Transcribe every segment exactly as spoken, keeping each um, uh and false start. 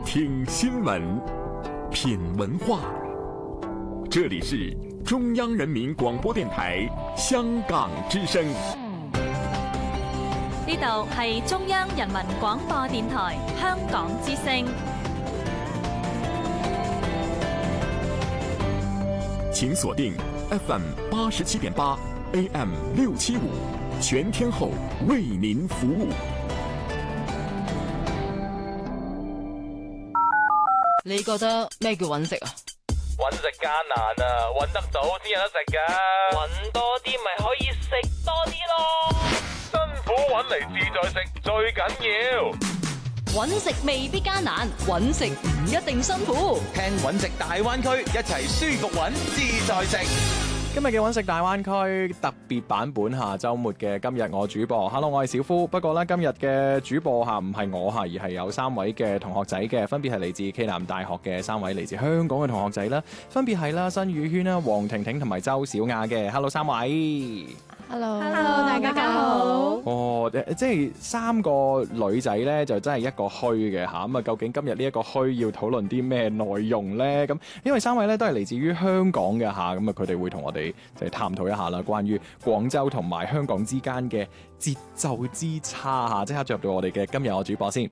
聽新聞，品文化。這裡是中央人民廣播電台香港之聲。 呢度係中央人民廣播電台香港之聲。 請鎖定 F M 八十七點八 A M 六七五，全天候為您服務。 你覺得咩叫揾食啊？ 揾食艱難啊，揾得到先有得食噶。揾多啲咪可以食多啲咯。辛苦揾嚟自在食最緊要。 揾食未必艱難，揾食唔一定辛苦。 聽揾食大灣區，一齊舒服揾自在食。 今日嘅揾食大灣區特別版本下週末嘅今日我主播 ，Hello 我係小夫。不過咧今日嘅主播下唔係我下，而係有三位嘅同學仔嘅，分別係嚟自暨南大學嘅三位嚟自香港嘅同學仔啦，分別係啦新宇軒啦、黃婷婷同埋周小亞嘅。Hello 三位。 Hello，Hello， 大家好。 哦，即係三個女仔呢，就真係一個虛嘅吓。咁啊，究竟今日呢一個虛要討論啲咩內容呢？咁因為三位呢都係嚟自於香港嘅吓，咁啊佢哋會同我哋就係探討一下啦，關於廣州同埋香港之間嘅節奏之差吓。即刻進入到我哋嘅今日我主播先。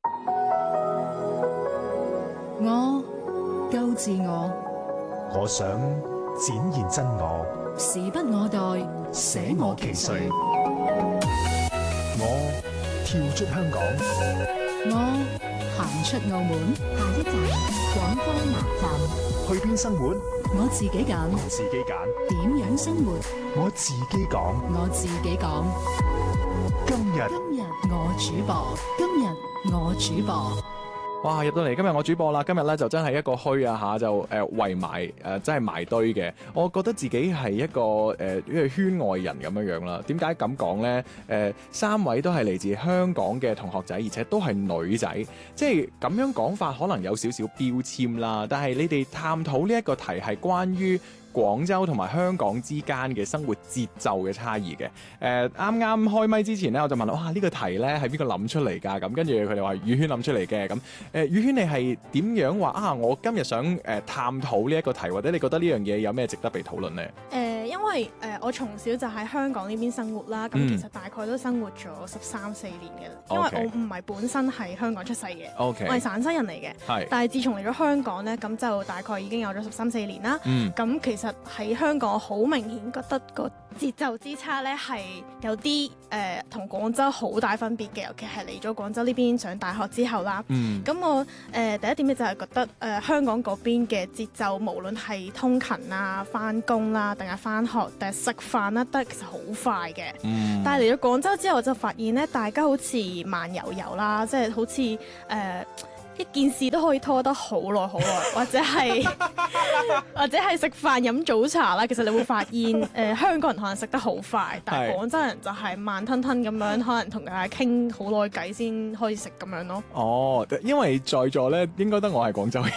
我夠自我， 我想展現真我。 時不我待，捨我其誰。 我跳出香港， 我行出澳門。 下一站廣州南站。 去邊生活？ 我自己揀。 我自己揀。 點樣生活？ 我自己講。 我自己講。 今日今日我主播，今日我主播。 哇！入到嚟今日我主播啦，今日咧就真係一個虛啊嚇，就誒、呃、圍埋誒、呃、真係埋堆嘅。我覺得自己係一個誒一個圈外人咁樣樣啦。點解咁講呢？誒、呃、三位都係嚟自香港嘅同學仔，而且都係女仔，即係咁樣講法可能有少少標籤啦。但係你哋探討呢一個題係關於廣州同埋香港之間嘅生活節奏嘅差異嘅。誒啱啱開咪之前咧，我就問哇呢、呢個題咧係邊個諗出嚟㗎？咁跟住佢哋話宇軒諗出嚟嘅。咁誒宇軒你係點樣話啊？我今日想誒、呃、探討呢一個題，或者你覺得呢樣嘢有咩值得被討論呢？ 誒、呃，因為誒、呃、我從小就喺香港呢邊生活啦，咁、嗯、其實大概都生活咗十三四年嘅啦。因為我唔係本身係香港出世嘅，okay. 我係汕西人嚟嘅。係，但係自從嚟咗香港咧，咁就大概已經有咗十三四年啦。嗯，咁其實喺香港好明顯覺得個節奏之差咧係有啲誒同廣州好大分別嘅，尤其係嚟咗廣州呢邊上大學之後啦。嗯，咁我誒、呃、第一點咧就係覺得誒、呃、香港嗰邊嘅節奏，無論係通勤啊、翻工啦，定係翻學，定係食飯啦，都係其實好快嘅。嗯，但係嚟咗廣州之後，我就發現咧，大家好似慢悠悠啦，即係好似誒。呃一件事都可以拖得好耐好耐，或者係或者係食飯飲早茶啦。其實你會發現，誒、呃、香港人可能食得好快，但係廣州人就係慢吞吞咁樣，可能同大家傾好耐偈先可以食咁樣咯。 哦，因為在座咧應該得我係廣州人。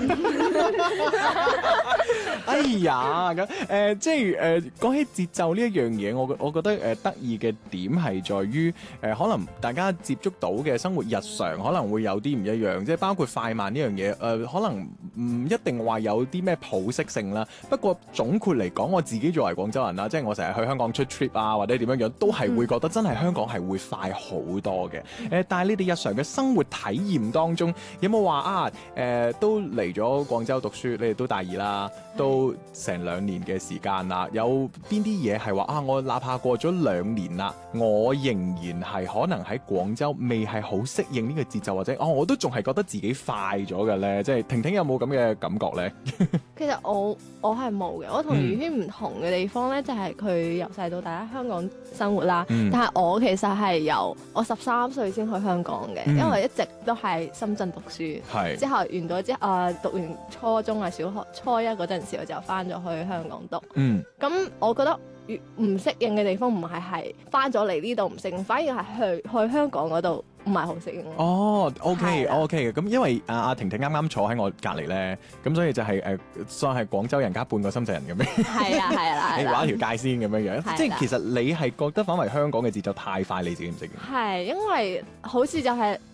哎呀，咁誒、呃、即係誒講起節奏呢一樣嘢，我我覺得誒、呃、得意嘅點係在於誒、呃、可能大家接觸到嘅生活日常可能會有啲唔一樣，即係包括快慢呢樣嘢，誒、呃、可能唔一定話有啲咩普適性啦。不過總括嚟講，我自己作為廣州人啦，即係我成日去香港出 trip 啊，或者點樣樣，都係會覺得真係香港係會快好多嘅。誒、呃，但係你哋日常嘅生活體驗當中，有冇話啊？誒、呃，都嚟咗廣州讀書，你哋都大二啦，都成兩年嘅時間啦。有邊啲嘢係話啊？我哪怕過咗兩年啦，我仍然係可能喺廣州未係好適應呢個節奏，或者哦，我都仲係覺得自己快咗嘅咧。即係婷婷有冇咁嘅感覺咧？ 其實我我係冇嘅，我同宇軒唔同嘅地方咧，嗯、就係佢由細到大喺香港生活啦。嗯、但係我其實係由我十三歲先去香港嘅，嗯、因為一直都係深圳讀書。係之後完咗之後，誒讀完初中啊、小學初一嗰陣時，我就翻咗去香港讀。嗯，咁我覺得越唔適應嘅地方唔係係翻咗嚟呢度唔適應，反而係去去香港嗰度唔係好適應。哦 ，OK OK 嘅，咁因為阿阿婷婷啱啱坐喺我隔離咧，咁所以就係、是、誒、呃、算係廣州人加半個深圳人咁樣。係啊係啦，你畫一條界先咁樣樣，即係其實你係覺得反為香港嘅節奏太快，你自己唔適應？ 係因為好似就係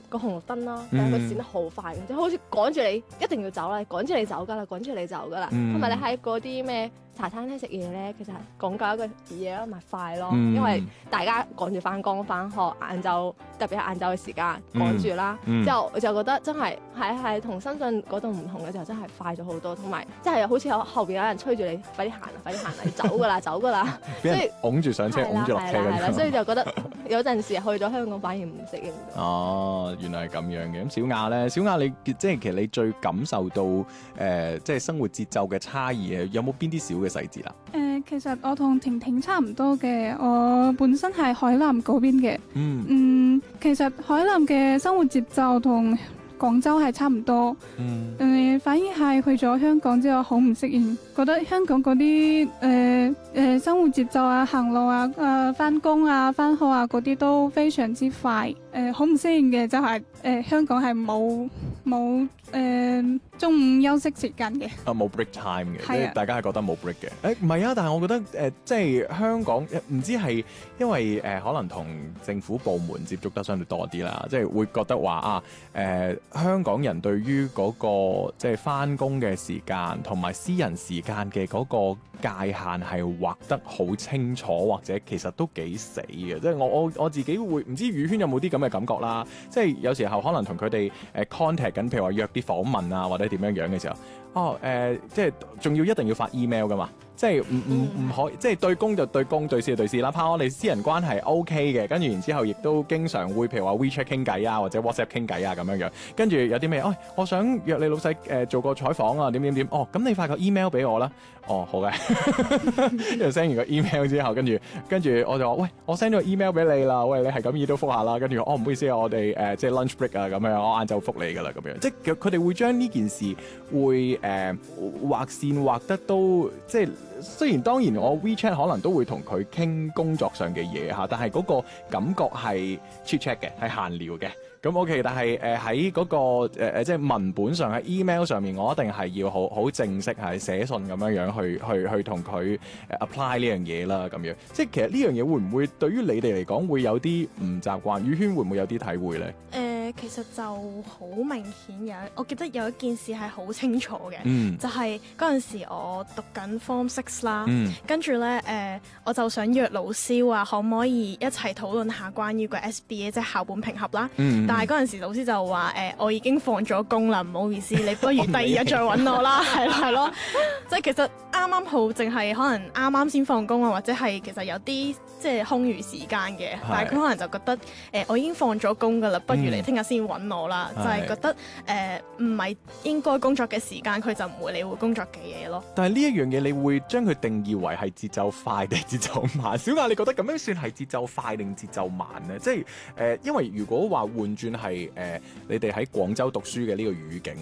個紅綠燈啦，但係佢閃得好快嘅，即係好似趕住你一定要走啦，趕住你走㗎啦，趕住你走㗎啦。同埋你喺嗰啲咩茶餐廳食嘢咧，其實係講究一個嘢咯，咪快咯，因為大家趕住翻工翻學，晏晝特別係晏晝嘅時間趕住啦。之後我就覺得真係係係同深圳嗰度唔同嘅，就真係快咗好多，同埋即係好似有後邊有人催住你快啲行啊，快啲行啊，你走㗎啦，走㗎啦，所以擁住上車，擁住落車咁樣。 所以就覺得有陣時去咗香港反而唔適應。 哦，原來係咁樣嘅。咁小雅咧，小雅你即係其實你最感受到誒、呃，即係生活節奏嘅差異有冇邊啲小嘅細節啦？ 誒、呃，其實我同婷婷差唔多嘅，我本身係海南嗰邊嘅。嗯。嗯，其實海南嘅生活節奏同廣州係差唔多。嗯。誒，反而係去咗香港之後好唔適應，覺得香港嗰啲誒誒生活節奏啊、行路啊、誒返工啊、返學啊嗰啲都非常之快。誒，好唔適應嘅就係、是、誒、呃、香港係冇冇誒中午休息時間嘅。啊，冇 break time 嘅，即係大家係覺得冇 break 嘅。誒唔係啊，但係我覺得誒、呃、即係香港唔知係因為誒、呃、可能同政府部門接觸得相對多啲啦，即係會覺得話啊誒、呃、香港人對於嗰、那個即係返工嘅時間同埋私人時間嘅嗰個界限係劃得好清楚，或者其實都幾死嘅。即係我我我自己會唔知宇軒有冇啲咁嘅感覺啦。即係有時候可能同佢哋誒 contact 緊，譬如話約啲訪問啊，或者點樣樣嘅時候，哦誒、呃，即係仲要一定要發 email 噶嘛。即係唔唔唔可以，即係對公就對公，對事就對事啦。怕我哋私人關係 OK 嘅，跟住然之後亦都經常會譬如話 WeChat 傾偈啊，或者 WhatsApp 傾偈啊咁樣樣。跟住有啲咩？哦，我想約你老細誒、呃、做個採訪啊，點點點。哦，咁你發個 email 俾我啦。哦，好嘅。跟住 send 完個 email 之後，跟住跟住我就話：喂，我 send 咗個 email 俾你啦。喂，你係咁意都覆下啦。跟住哦，唔好意思啊，我哋誒、呃、即係 lunch break 啊咁樣，我晏晝覆你㗎啦咁樣。即係佢哋會將呢件事會誒、呃、劃線劃得都即係。雖然當然我 WeChat 可能都會同佢傾工作上嘅嘢嚇，但係嗰個感覺係 chit chat 嘅，係閒聊嘅。咁 OK，但係誒喺嗰個誒誒、呃、即係文本上喺 email 上面，我一定係要好好正式係寫信咁樣樣去去去同佢 apply 呢樣嘢啦咁樣。即係其實呢樣嘢會唔會對於你哋嚟講會有啲唔習慣？宇軒會唔會有啲體會咧？誒、呃， 其實就好明顯有，我記得有一件事係好清楚嘅， 嗯、 就係嗰陣時我讀緊 Form Six 啦， 嗯、 跟住咧誒，我就想約老師話可唔可以一齊討論下關於個 S B A 即係校本評核啦。嗯但係嗰陣時老師就話誒、呃，我已經放咗工啦，唔好意思，你不如第二日再揾我啦，係咯係咯，即係其實啱啱好，淨係可能啱啱先放工啊，或者係其實有啲即係空餘時間嘅，但係佢可能就覺得誒、呃，我已經放咗工㗎啦，不如你聽日先揾我啦，嗯、就係覺得誒唔係應該工作嘅時間，佢就唔會理會工作嘅嘢咯。 但係呢一樣嘢，你會將佢定義為係節奏快定節奏慢？小雅，你覺得咁樣算係節奏快定節奏慢呢？即係誒、呃，因為如果話換轉係誒，你哋喺廣州讀書嘅呢個語境